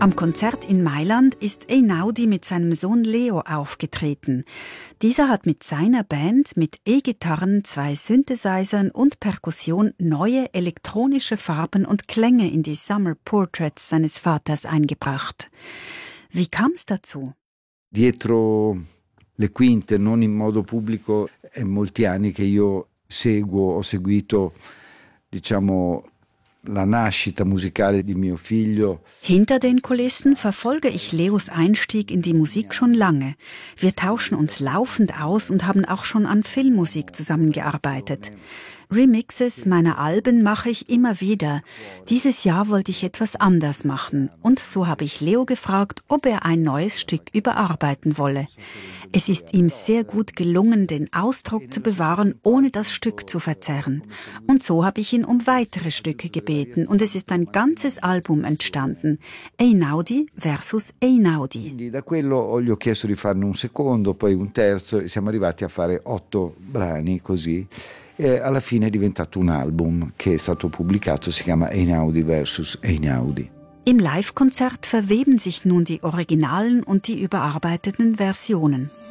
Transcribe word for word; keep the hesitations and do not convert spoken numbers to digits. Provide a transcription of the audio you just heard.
Am Konzert in Mailand ist Einaudi mit seinem Sohn Leo aufgetreten. Dieser hat mit seiner Band mit E-Gitarren, zwei Synthesizern und Perkussion neue elektronische Farben und Klänge in die Summer Portraits seines Vaters eingebracht. Wie kam es dazu? Dietro le quinte, non in modo pubblico, è molti anni che io seguo, ho seguito, diciamo, la nascita musicale di mio figlio. Hinter den Kulissen verfolge ich Leos Einstieg in die Musik schon lange. Wir tauschen uns laufend aus und haben auch schon an Filmmusik zusammengearbeitet. Remixes meiner Alben mache ich immer wieder. Dieses Jahr wollte ich etwas anders machen. Und so habe ich Leo gefragt, ob er ein neues Stück überarbeiten wolle. Es ist ihm sehr gut gelungen, den Ausdruck zu bewahren, ohne das Stück zu verzerren. Und so habe ich ihn um weitere Stücke gebeten. Und es ist ein ganzes Album entstanden. Einaudi versus Einaudi. Quindi da quello gli ho chiesto di farne un secondo, poi un terzo e siamo arrivati a fare otto brani così. E alla fine è diventato un album che è stato pubblicato, si chiama Einaudi versus Einaudi. Im Live-Konzert verweben sich nun die originalen und die überarbeiteten Versionen.